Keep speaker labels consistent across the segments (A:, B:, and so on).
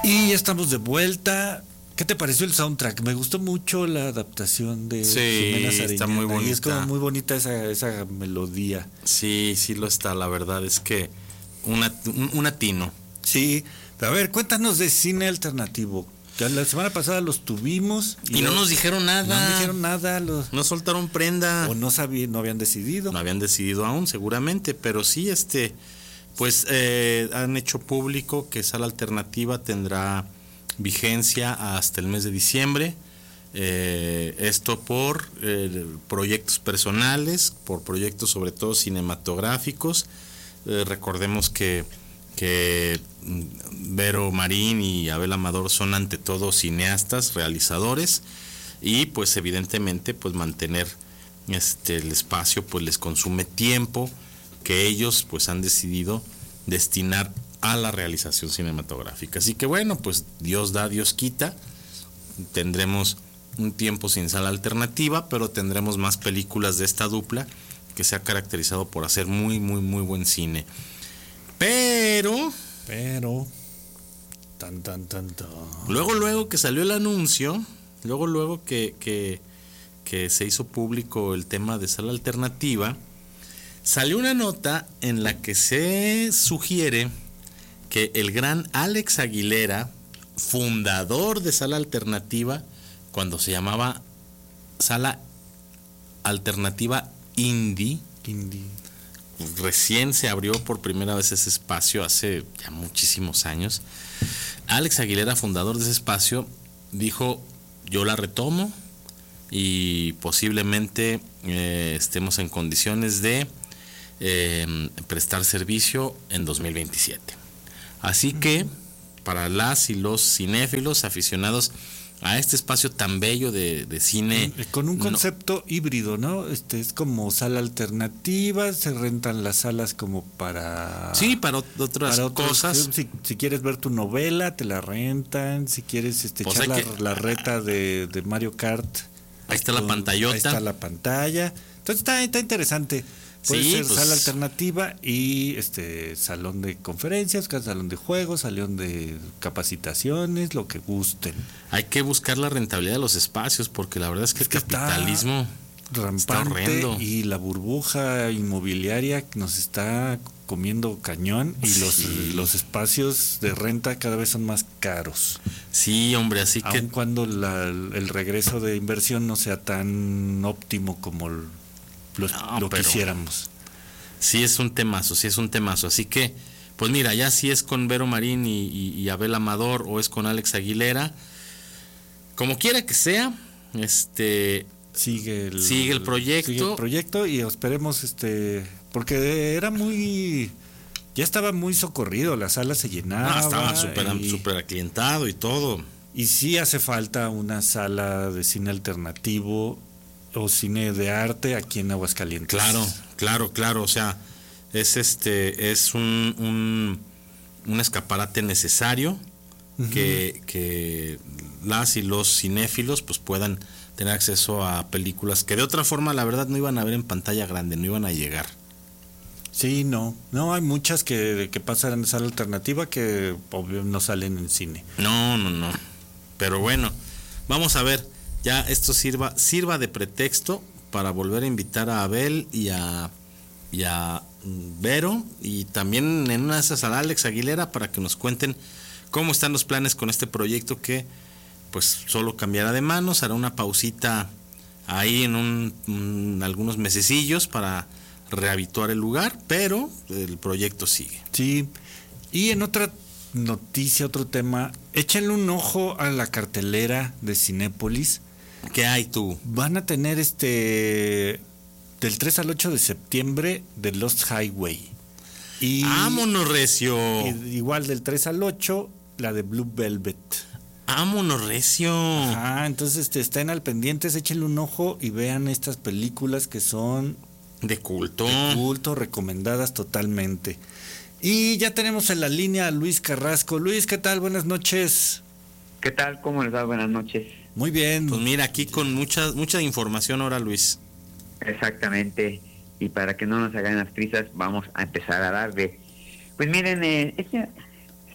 A: Y ya estamos de vuelta. ¿Qué te pareció el soundtrack? Me gustó mucho la adaptación de Jimena Sariñana.
B: Está muy bonita.
A: Y es como muy bonita esa melodía.
B: Sí, sí lo está, la verdad es que un atino.
A: Sí, pero a ver, cuéntanos de cine alternativo. Ya la semana pasada los tuvimos.
B: Y no nos dijeron nada.
A: No dijeron nada.
B: No soltaron prenda.
A: O no habían decidido.
B: No habían decidido aún, seguramente, pero sí, pues han hecho público que Sala Alternativa tendrá vigencia hasta el mes de diciembre. Esto por proyectos personales, por proyectos sobre todo cinematográficos. Recordemos que Vero Marín y Abel Amador son ante todo cineastas, realizadores, y pues evidentemente pues mantener el espacio pues les consume tiempo que ellos pues han decidido destinar a la realización cinematográfica. Así que bueno, pues Dios da, Dios quita. Tendremos un tiempo sin Sala Alternativa, pero tendremos más películas de esta dupla que se ha caracterizado por hacer muy, muy, muy buen cine. Pero tan. Luego que salió el anuncio, luego que se hizo público el tema de Sala Alternativa, salió una nota en la que se sugiere que el gran Alex Aguilera, fundador de Sala Alternativa, cuando se llamaba Sala Alternativa Indie, recién se abrió por primera vez ese espacio hace ya muchísimos años. Alex Aguilera, fundador de ese espacio, dijo: yo la retomo y posiblemente estemos en condiciones de prestar servicio en 2027. Así que para las y los cinéfilos aficionados a este espacio tan bello de cine,
A: con un concepto híbrido, ¿no? Es como sala alternativa, se rentan las salas como para
B: otras cosas.
A: Si quieres ver tu novela, te la rentan. Si quieres echar la reta de Mario Kart,
B: ahí está la pantallota.
A: Ahí está la pantalla. Entonces está interesante. Puede ser sala alternativa y salón de conferencias, salón de juegos, salón de capacitaciones, lo que gusten.
B: Hay que buscar la rentabilidad de los espacios, porque la verdad es que el capitalismo
A: está horrendo y la burbuja inmobiliaria nos está comiendo cañón y los espacios de renta cada vez son más caros.
B: Sí, hombre, así que
A: aun cuando el regreso de inversión no sea tan óptimo como lo quisiéramos.
B: Sí es un temazo, así que pues mira, ya si es con Vero Marín y Abel Amador o es con Alex Aguilera, como quiera que sea, sigue el proyecto
A: y esperemos porque ya estaba muy socorrido, la sala se llenaba,
B: estaba súper aclientado y todo.
A: Y sí hace falta una sala de cine alternativo o cine de arte aquí en Aguascalientes.
B: Claro, o sea, es un escaparate necesario, uh-huh, que las y los cinéfilos pues puedan tener acceso a películas que de otra forma la verdad no iban a ver en pantalla grande, no iban a llegar.
A: Sí, no hay muchas que pasan en sala alternativa que obvio no salen en cine.
B: No, pero bueno, vamos a ver. Ya esto sirva de pretexto para volver a invitar a Abel y a Vero, y también en una de esas a Alex Aguilera, para que nos cuenten cómo están los planes con este proyecto que pues solo cambiará de manos, hará una pausita ahí en algunos mesecillos para rehabituar el lugar, pero el proyecto sigue.
A: Sí, y en otra noticia, otro tema, échenle un ojo a la cartelera de Cinépolis.
B: ¿Qué hay tú?
A: Van a tener del 3 al 8 de septiembre The Lost Highway. Y
B: ¡vámonos, recio!
A: Igual del 3 al 8, la de Blue Velvet.
B: ¡Vámonos, recio!
A: Ajá, entonces estén al pendientes, échenle un ojo y vean estas películas que son
B: de culto,
A: recomendadas totalmente. Y ya tenemos en la línea a Luis Carrasco. Luis, ¿qué tal? Buenas noches.
C: ¿Qué tal? ¿Cómo les va? Buenas noches.
A: Muy bien.
B: Pues mira, aquí con mucha información ahora, Luis.
C: Exactamente. Y para que no nos hagan las prisas, vamos a empezar a darle. Pues miren, esta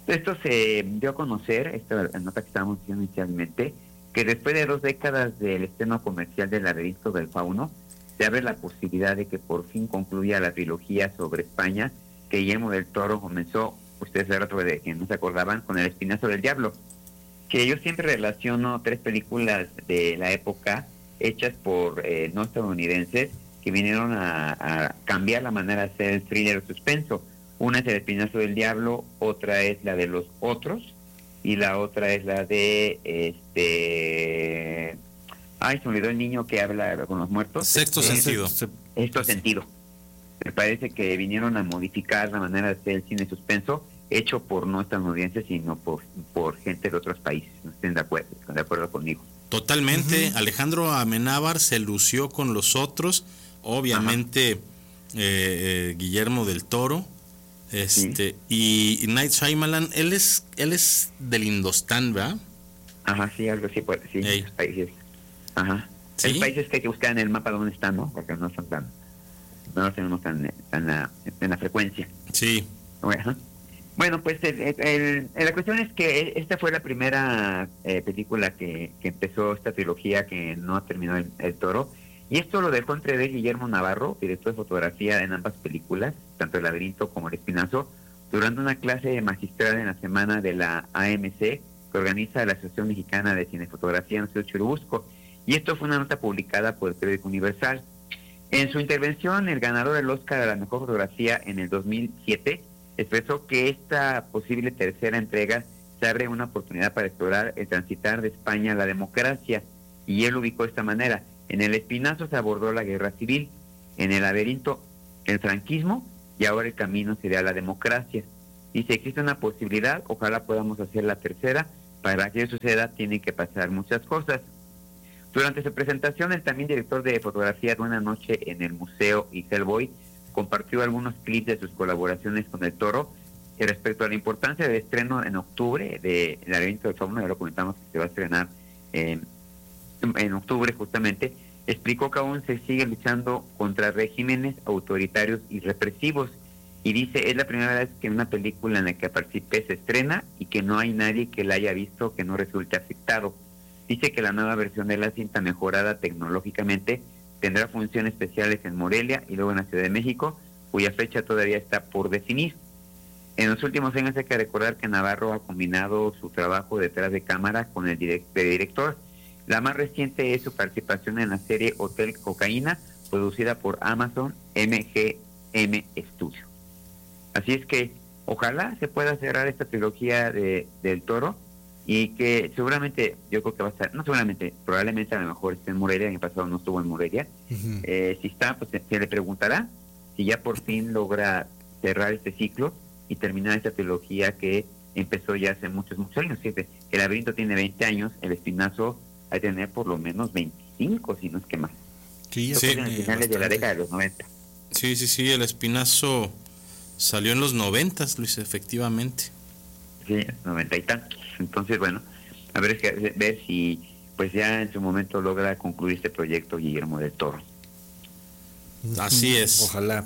C: Esto se dio a conocer, esta nota que estábamos diciendo inicialmente, que después de 2 décadas del estreno comercial del Laberinto del Fauno, se abre la posibilidad de que por fin concluya la trilogía sobre España que Guillermo del Toro comenzó, ustedes hace rato de que no se acordaban, con El Espinazo del Diablo, que yo siempre relaciono 3 películas de la época hechas por no estadounidenses que vinieron a cambiar la manera de hacer el thriller o suspenso. Una es El Espinazo del Diablo, otra es la de Los Otros, y la otra es la de ay, se me olvidó el niño que habla con los muertos.
B: Sexto Sentido.
C: Sexto Sentido. Me parece que vinieron a modificar la manera de hacer el cine suspenso, hecho por no estadounidenses, sino por gente de otros países. No estén de acuerdo conmigo.
B: Totalmente. Alejandro Amenábar se lució con Los Otros, obviamente Guillermo del Toro,
C: Sí.
B: y Night Shyamalan, él es del Indostán, ¿verdad?
C: Ajá, sí, algo así, pues, sí,
B: Ey.
C: los países. Ajá.
B: ¿Sí?
C: Hay países que hay que buscar en el mapa dónde están, ¿no? Porque no son no los tenemos tan en la frecuencia.
B: Sí.
C: Bueno, pues la cuestión es que esta fue la primera película que empezó esta trilogía que no ha terminado el Toro. Y esto lo dejó entrever Guillermo Navarro, director de fotografía en ambas películas, tanto El Laberinto como El Espinazo, durante una clase magistral en la semana de la AMC, que organiza la Asociación Mexicana de Cinefotografía en Ciudad Churubusco. Y esto fue una nota publicada por el periódico Universal. En su intervención, el ganador del Oscar a la mejor fotografía en el 2007 expresó que esta posible tercera entrega se abre una oportunidad para explorar el transitar de España a la democracia, y él lo ubicó de esta manera. En El Espinazo se abordó la guerra civil, en El Laberinto el franquismo, y ahora el camino sería la democracia. Dice, existe una posibilidad, ojalá podamos hacer la tercera, para que eso suceda tienen que pasar muchas cosas. Durante su presentación, el también director de fotografía de Una Noche en el Museo y Hellboy compartió algunos clips de sus colaboraciones con el Toro. Y respecto a la importancia del estreno en octubre de El Laberinto del Fauno, ya lo comentamos que se va a estrenar en octubre justamente, explicó que aún se sigue luchando contra regímenes autoritarios y represivos, y dice, es la primera vez que una película en la que participé se estrena y que no hay nadie que la haya visto que no resulte afectado. Dice que la nueva versión de la cinta, mejorada tecnológicamente, tendrá funciones especiales en Morelia y luego en la Ciudad de México, cuya fecha todavía está por definir. En los últimos años hay que recordar que Navarro ha combinado su trabajo detrás de cámara con el director. La más reciente es su participación en la serie Hotel Cocaína, producida por Amazon MGM Studio. Así es que ojalá se pueda cerrar esta trilogía del Toro, y que seguramente, yo creo que va a estar, no seguramente, probablemente a lo mejor esté en Morelia. En el pasado no estuvo en Morelia. Si está, pues se le preguntará si ya por fin logra cerrar este ciclo y terminar esta trilogía que empezó ya hace muchos años. Fíjate, El Laberinto tiene 20 años, El Espinazo hay que tener por lo menos 25, si no es que más.
A: Sí,
C: en el finales de la década de los 90.
B: Sí, El Espinazo salió en los 90, Luis, efectivamente.
C: Sí, 90 y tantos. Entonces, bueno, a ver si pues ya en su momento logra concluir este proyecto Guillermo del Toro.
B: Así es.
A: Ojalá.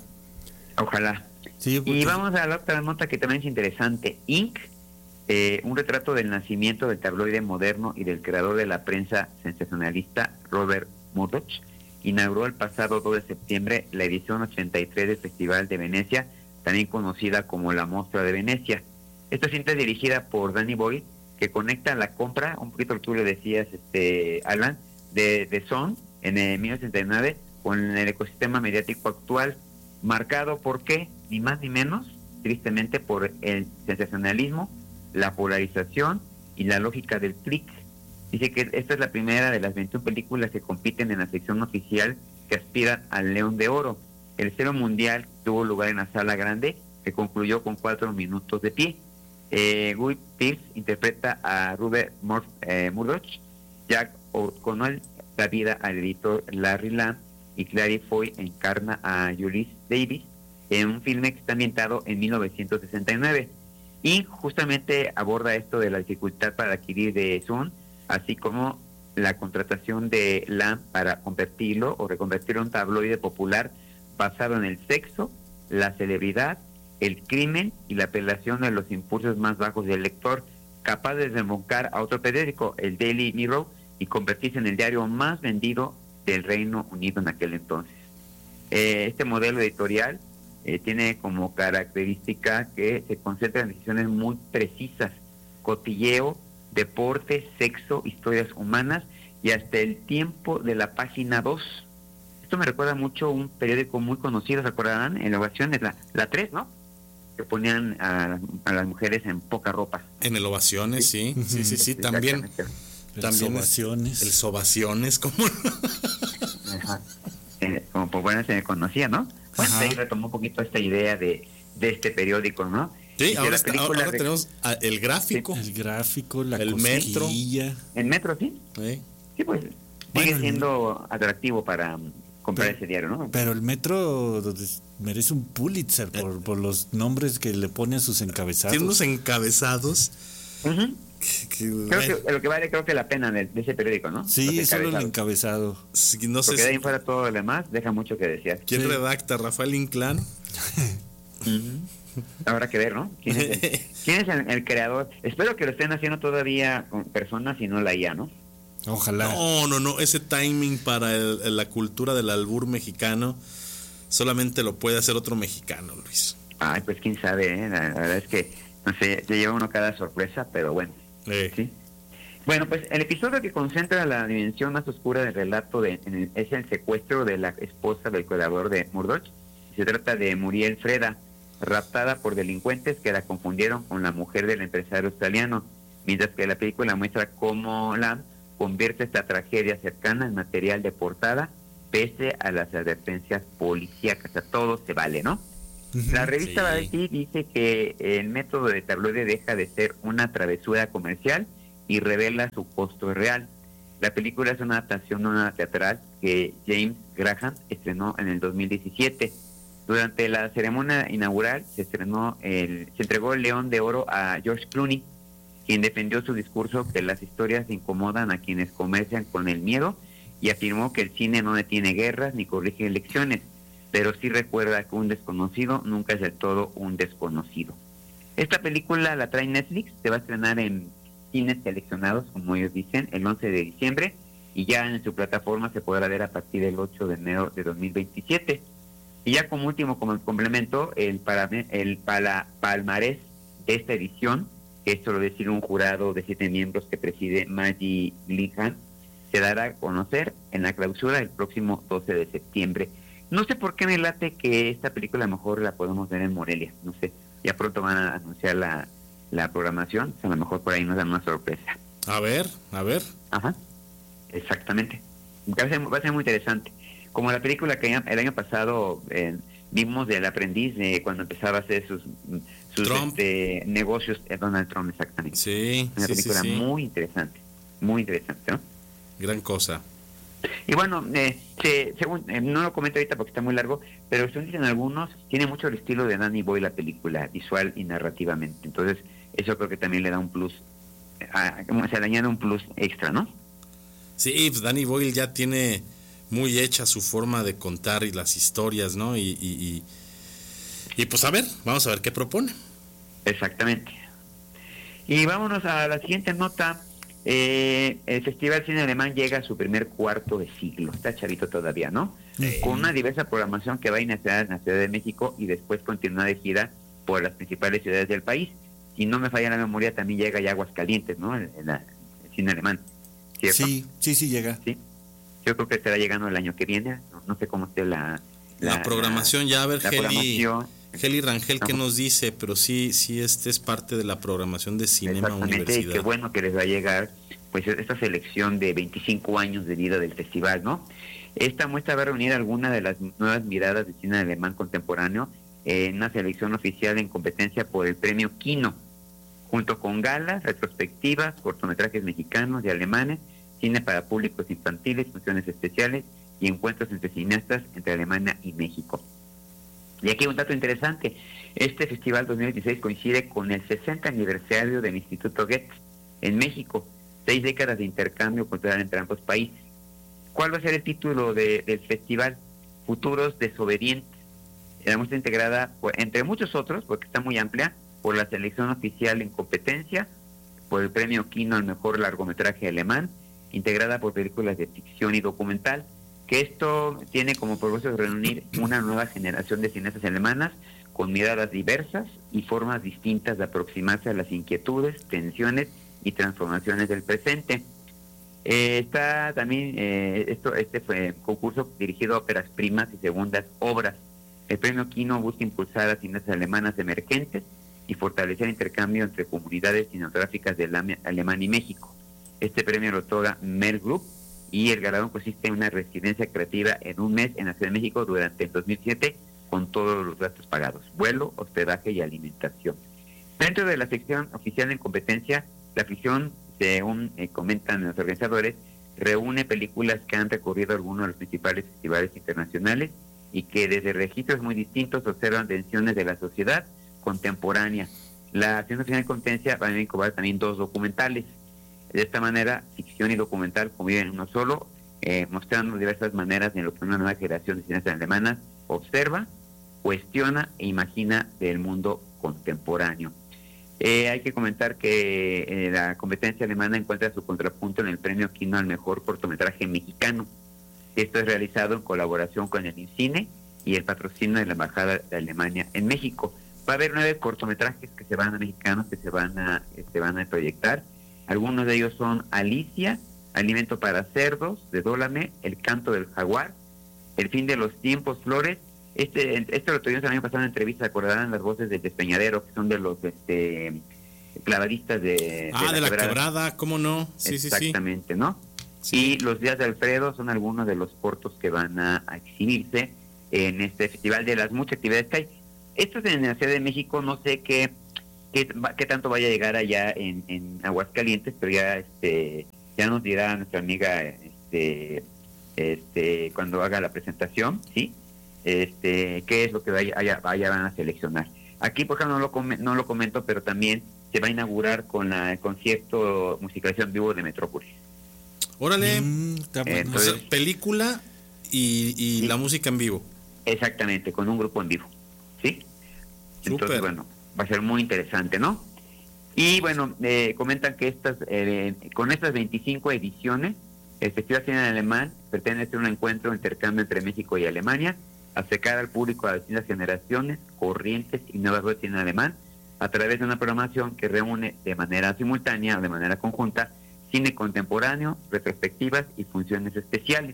C: Sí, y vamos a la otra nota que también es interesante. Inc., un retrato del nacimiento del tabloide moderno y del creador de la prensa sensacionalista Robert Murdoch, inauguró el pasado 2 de septiembre la edición 83 del Festival de Venecia, también conocida como la Mostra de Venecia. Esta cinta es dirigida por Danny Boyle, que conecta la compra, un poquito lo que tú le decías, Alan, de Son en 1969 con el ecosistema mediático actual, marcado por qué, ni más ni menos, tristemente, por el sensacionalismo, la polarización y la lógica del click. Dice que esta es la primera de las 21 películas que compiten en la sección oficial que aspiran al León de Oro. El cero mundial tuvo lugar en la sala grande, que concluyó con 4 minutos de pie. Guy Pearce interpreta a Rupert Murdoch, Jack O'Connell da vida al editor Larry Lamb, y Clary Foy encarna a Ulysses Davis en un filme que está ambientado en 1969, y justamente aborda esto de la dificultad para adquirir de Sun, así como la contratación de Lamb para convertirlo o reconvertirlo en un tabloide popular basado en el sexo, la celebridad el crimen y la apelación de los impulsos más bajos del lector, capaz de desembocar a otro periódico, el Daily Mirror, y convertirse en el diario más vendido del Reino Unido en aquel entonces. Este modelo editorial tiene como característica que se concentra en decisiones muy precisas: cotilleo, deporte, sexo, historias humanas y hasta el tiempo de la página 2. Esto me recuerda mucho a un periódico muy conocido, ¿se acordarán? En Ovaciones, la 3, ¿no? Que ponían a las mujeres en poca ropa.
B: En el Ovaciones, sí. Sí, también. También
A: Sobaciones.
B: El Sobaciones, como...
C: Ajá. Como por buena se me conocía, ¿no? Bueno, ahí retomó un poquito esta idea de este periódico, ¿no?
B: Sí, ahora tenemos el gráfico.
A: Sí. El gráfico, el
B: metro.
C: El metro, sí. Sí, pues sigue siendo atractivo para comprar ese diario, ¿no?
A: Pero el metro merece un Pulitzer por los nombres que le pone a sus encabezados.
B: Tiene unos encabezados.
C: Uh-huh. Creo que lo que vale la pena de ese periódico, ¿no?
A: Sí, solo el encabezado.
B: Sí, no sé.
C: Porque de ahí fuera todo lo demás deja mucho que desear.
B: ¿Quién redacta? ¿Rafael Inclán?
C: Habrá que ver, ¿no? ¿Quién es el creador? Espero que lo estén haciendo todavía con personas y no la IA, ¿no?
A: Ojalá.
B: No. Ese timing para la cultura del albur mexicano solamente lo puede hacer otro mexicano, Luis.
C: Ay, pues quién sabe, ¿eh? La verdad es que, no sé, se lleva uno cada sorpresa, pero bueno. ¿Sí? Bueno, pues el episodio que concentra la dimensión más oscura del relato es el secuestro de la esposa del creador de Murdoch. Se trata de Muriel Freda, raptada por delincuentes que la confundieron con la mujer del empresario australiano, mientras que la película muestra cómo Lam convierte esta tragedia cercana en material de portada, pese a las advertencias policíacas. A todo se vale, ¿no? La revista Variety dice que el método de tabloide deja de ser una travesura comercial y revela su costo real. La película es una adaptación de una teatral que James Graham estrenó en el 2017. Durante la ceremonia inaugural se entregó el León de Oro a George Clooney, quien defendió su discurso que las historias incomodan a quienes comercian con el miedo y afirmó que el cine no detiene guerras ni corrige elecciones, pero sí recuerda que un desconocido nunca es del todo un desconocido. Esta película la trae Netflix, se va a estrenar en cines seleccionados, como ellos dicen, el 11 de diciembre, y ya en su plataforma se podrá ver a partir del 8 de enero de 2027. Y ya como último, como complemento, el palmarés de esta edición, que es solo decir un jurado de 7 miembros que preside Maggie Gyllenhaal, se dará a conocer en la clausura el próximo 12 de septiembre. No sé por qué me late que esta película a lo mejor la podemos ver en Morelia, no sé, ya pronto van a anunciar la programación, a lo mejor por ahí nos dan una sorpresa.
B: A ver.
C: Ajá, exactamente. Va a ser muy interesante. Como la película que el año pasado vimos del aprendiz cuando empezaba a hacer sus negocios, Donald Trump, exactamente.
B: Sí,
C: una película muy interesante, ¿no?
B: Gran cosa.
C: Y bueno, según no lo comento ahorita porque está muy largo, pero según dicen algunos, tiene mucho el estilo de Danny Boyle la película, visual y narrativamente. Entonces, eso creo que también le da un plus, se le añade un plus extra, ¿no?
B: Sí, pues Danny Boyle ya tiene muy hecha su forma de contar y las historias, ¿no? Y pues vamos a ver qué propone.
C: Exactamente. Y vámonos a la siguiente nota. El Festival Cine Alemán llega a su primer cuarto de siglo. Está chavito todavía, ¿no? Con una diversa programación que va a iniciar en la Ciudad de México y después continúa de gira por las principales ciudades del país. Si no me falla la memoria, también llega ya a Aguascalientes, ¿no? El cine alemán, ¿cierto?
A: Sí llega.
C: Sí. Yo creo que estará llegando el año que viene. No sé cómo esté la
B: programación. Ya a ver, Heli Rangel, ¿qué nos dice? Pero sí, es parte de la programación de Cinema Universidad.
C: Qué bueno que les va a llegar pues esta selección de 25 años de vida del festival, ¿no? Esta muestra va a reunir algunas de las nuevas miradas de cine alemán contemporáneo en una selección oficial en competencia por el premio Kino, junto con galas, retrospectivas, cortometrajes mexicanos y alemanes, cine para públicos infantiles, funciones especiales y encuentros entre cineastas entre Alemania y México. Y aquí hay un dato interesante. Este festival 2016 coincide con el 60 aniversario del Instituto Goethe en México, 6 décadas de intercambio cultural entre ambos países. ¿Cuál va a ser el título del festival? Futuros desobedientes. La muestra integrada, entre muchos otros, porque está muy amplia, por la selección oficial en competencia, por el premio Kino al mejor largometraje alemán, integrada por películas de ficción y documental, que esto tiene como propósito reunir una nueva generación de cineastas alemanas con miradas diversas y formas distintas de aproximarse a las inquietudes, tensiones y transformaciones del presente. Está también, este fue un concurso dirigido a óperas primas y segundas obras. El premio Kino busca impulsar a cineastas alemanas emergentes y fortalecer el intercambio entre comunidades cinematográficas de Alemania y México. Este premio lo otorga Mer Group y el galardón consiste en una residencia creativa en un mes en la Ciudad de México durante el 2007 con todos los gastos pagados, vuelo, hospedaje y alimentación. Dentro de la sección oficial en competencia, la ficción, según comentan los organizadores, reúne películas que han recorrido algunos de los principales festivales internacionales y que desde registros muy distintos observan tensiones de la sociedad contemporánea. La sección oficial en competencia va a incluir también 2 documentales. De esta manera, ficción y documental conviven en uno solo, mostrando diversas maneras en lo que una nueva generación de cineastas alemanas observa, cuestiona e imagina del mundo contemporáneo. Hay que comentar que la competencia alemana encuentra su contrapunto en el premio Kino al mejor cortometraje mexicano. Esto es realizado en colaboración con el INCINE y el patrocinio de la Embajada de Alemania en México. Va a haber 9 cortometrajes que se van a mexicanos que se van a proyectar. Algunos de ellos son Alicia, Alimento para Cerdos, de Dólame, El Canto del Jaguar, El Fin de los Tiempos, Flores. Esto lo tuvimos el año pasado en una entrevista, acordarán las voces del Despeñadero, que son de los clavadistas de
B: la quebrada, ¿cómo no? Sí,
C: exactamente,
B: sí.
C: ¿no? Sí. Y Los Días de Alfredo son algunos de los cortos que van a exhibirse en este festival de las muchas actividades que hay. Esto es en la Ciudad de México, no sé qué tanto vaya a llegar allá en Aguascalientes, pero ya nos dirá nuestra amiga cuando haga la presentación, ¿sí? Qué es lo que van a seleccionar. Aquí, por ejemplo, no lo comento, pero también se va a inaugurar con el concierto musicalización vivo de Metrópolis.
B: Órale, entonces, película y sí, la música en vivo.
C: Exactamente, con un grupo en vivo, ¿sí? Entonces, bueno, va a ser muy interesante, ¿no? Y bueno, comentan que con estas 25 ediciones, el Festival Cine Alemán pretende ser un encuentro, intercambio entre México y Alemania, acercar al público a distintas generaciones, corrientes y nuevas voces de cine alemán, a través de una programación que reúne de manera simultánea o de manera conjunta cine contemporáneo, retrospectivas y funciones especiales.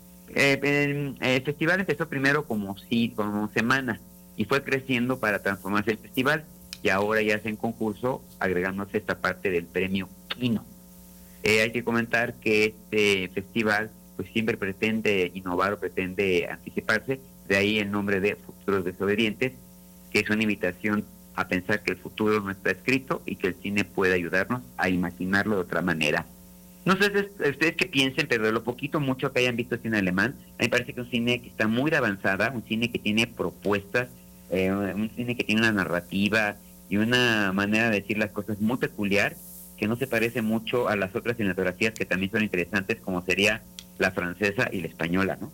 C: El festival empezó primero como semana y fue creciendo para transformarse el festival, y ahora ya se en concurso agregándose esta parte del premio Kino. Hay que comentar que este festival pues siempre pretende innovar o pretende anticiparse, de ahí el nombre de Futuros Desobedientes, que es una invitación a pensar que el futuro no está escrito y que el cine puede ayudarnos a imaginarlo de otra manera. No sé ustedes qué piensen, pero de lo poquito mucho que hayan visto cine alemán, a mí me parece que es un cine que está muy avanzada, un cine que tiene propuestas, un cine que tiene una narrativa y una manera de decir las cosas muy peculiar, que no se parece mucho a las otras cinematografías que también son interesantes, como sería la francesa y la española, ¿no?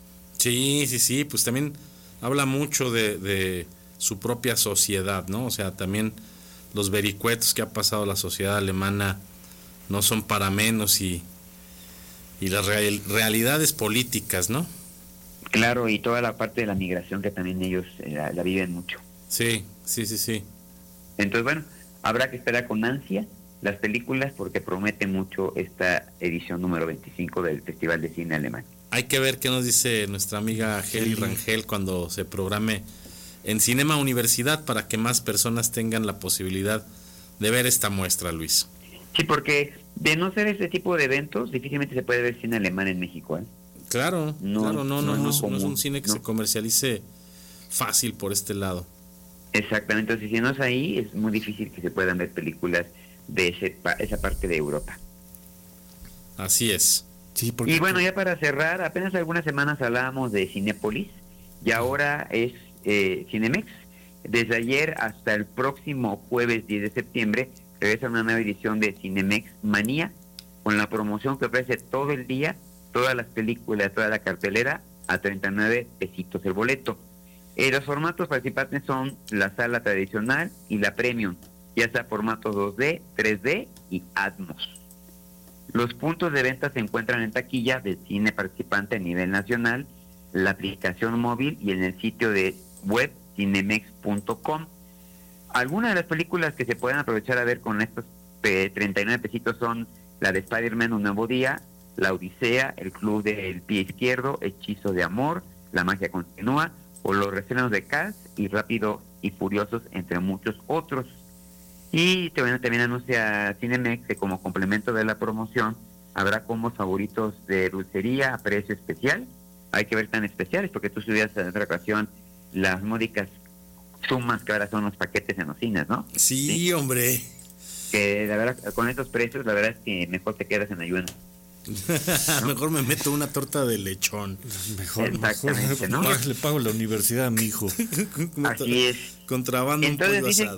B: Sí, pues también habla mucho de su propia sociedad, ¿no? O sea, también los vericuetos que ha pasado la sociedad alemana no son para menos, y las realidades políticas, ¿no?
C: Claro, y toda la parte de la migración que también ellos la viven mucho.
B: Sí.
C: Entonces, bueno, habrá que esperar con ansia las películas porque promete mucho esta edición número 25 del Festival de Cine Alemán.
B: Hay que ver qué nos dice nuestra amiga Heli Rangel cuando se programe en Cinema Universidad para que más personas tengan la posibilidad de ver esta muestra, Luis.
C: Sí, porque de no ser ese tipo de eventos, difícilmente se puede ver cine alemán en México, ¿eh?
B: Claro, no es un cine que se comercialice fácil por este lado.
C: Exactamente, entonces si no es ahí, es muy difícil que se puedan ver películas de esa parte de Europa.
B: Así es.
A: Sí,
C: y bueno, ya para cerrar, apenas algunas semanas hablábamos de Cinépolis y ahora es Cinemex. Desde ayer hasta el próximo jueves 10 de septiembre regresa una nueva edición de Cinemex Manía, con la promoción que ofrece todo el día, todas las películas, toda la cartelera, a 39 pesitos el boleto. Los formatos participantes son la sala tradicional y la premium, ya sea formato 2D, 3D y Atmos. Los puntos de venta se encuentran en taquilla del cine participante a nivel nacional, la aplicación móvil y en el sitio de web cinemex.com. Algunas de las películas que se pueden aprovechar a ver con estos 39 pesitos son la de Spider-Man Un Nuevo Día, La Odisea, El Club del Pie Izquierdo, Hechizo de Amor, La Magia Continúa, o Los Recelos de Cars y Rápido y Furiosos, entre muchos otros. Y también anuncia Cinemex que como complemento de la promoción habrá combos favoritos de dulcería a precio especial. Hay que ver tan especiales porque tú subías en otra ocasión las módicas sumas que ahora son los paquetes en los cines, ¿no?
B: Sí, hombre.
C: Que la verdad, con estos precios, la verdad es que mejor te quedas en ayuno.
B: ¿No? Mejor me meto una torta de lechón.
A: Mejor
C: ¿no?
A: Le pago la universidad a mi hijo.
C: Así es.
B: Contrabando.
C: Entonces
B: un
C: dicen
B: asado.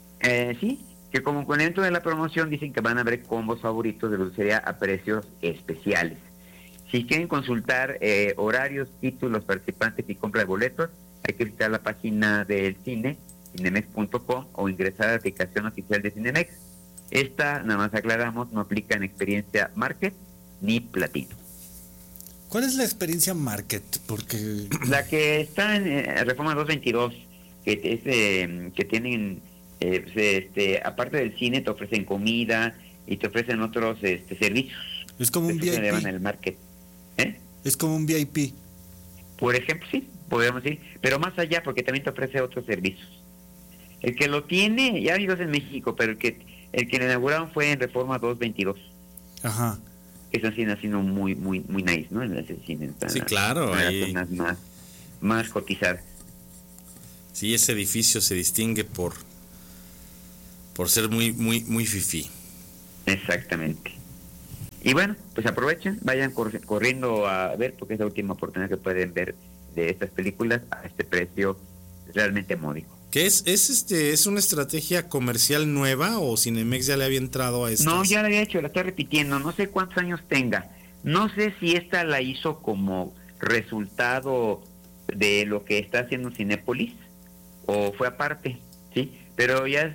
C: que como complemento de la promoción dicen que van a haber combos favoritos de dulcería a precios especiales. Si quieren consultar horarios, títulos, participantes y compra de boletos, hay que visitar la página del cine, cinemex.com, o ingresar a la aplicación oficial de Cinemex. Esta, nada más aclaramos, no aplica en experiencia Market ni Platino.
A: ¿Cuál es la experiencia Market? Porque
C: la que está en Reforma 222, que es que tienen, aparte del cine, te ofrecen comida y te ofrecen otros servicios.
A: Es como un VIP.
C: Se llaman el Market.
A: Es como un VIP.
C: Por ejemplo, sí, podemos decir, pero más allá, porque también te ofrece otros servicios. El que lo tiene, ya hay dos en México, pero el que lo inauguraron fue en Reforma 222.
A: Ajá.
C: Que son cines así muy nice, ¿no? En ese cine.
B: Sí, claro.
C: Ahí. Más cotizadas.
B: Sí, ese edificio se distingue por ser muy fifí.
C: Exactamente. Y bueno, pues aprovechen, vayan corriendo a ver, porque es la última oportunidad que pueden ver de estas películas a este precio realmente módico.
B: ¿Qué es una estrategia comercial nueva o Cinemex ya le había entrado a estas?
C: No, ya la había hecho, la está repitiendo, no sé cuántos años tenga. No sé si esta la hizo como resultado de lo que está haciendo Cinépolis o fue aparte, ¿sí? Pero ya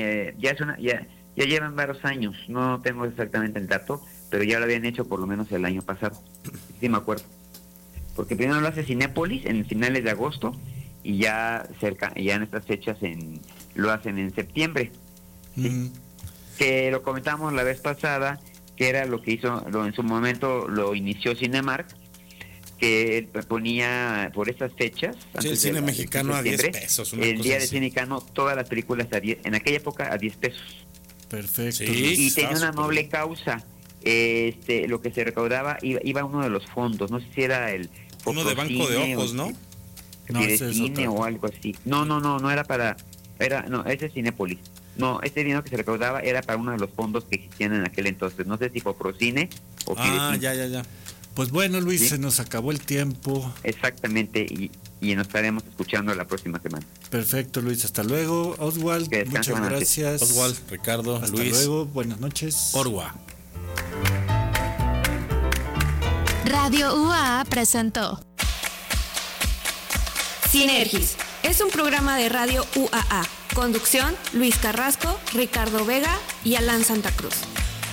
C: llevan varios años, no tengo exactamente el dato, pero ya lo habían hecho por lo menos el año pasado, sí me acuerdo. Porque primero lo hace Cinépolis en finales de agosto y ya en estas fechas lo hacen en septiembre, ¿sí? Que lo comentamos la vez pasada, que era lo que hizo, en su momento lo inició Cinemark, que él ponía por esas fechas,
B: sí, el cine mexicano a 10 pesos.
C: El día de cine mexicano, todas las películas en aquella época a 10 pesos.
A: Perfecto.
C: Sí, y tenía una noble causa. Lo que se recaudaba iba a uno de los fondos, no sé si era el
B: uno de Banco de Ojos, ¿no?
C: De cine o algo así. No era ese es Cinépolis. No, este dinero que se recaudaba era para uno de los fondos que existían en aquel entonces. No sé si Foprocine o Fidecine.
B: Ya.
A: Pues bueno, Luis,
C: ¿sí?
A: Se nos acabó el tiempo.
C: Exactamente, y nos estaremos escuchando la próxima semana.
A: Perfecto, Luis. Hasta luego. Oswald, muchas gracias.
B: Oswald, Ricardo,
A: hasta
B: Luis.
A: Hasta luego, buenas noches.
B: Orwa.
D: Radio UAA presentó Sinergis. Es un programa de Radio UAA. Conducción, Luis Carrasco, Ricardo Vega y Alan Santa Cruz.